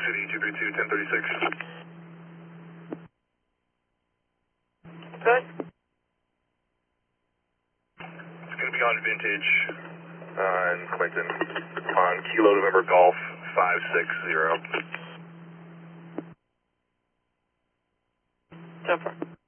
City 232 1036. Good. It's going to be on Vintage in Clinton on Kilo November Golf 560. Jumper.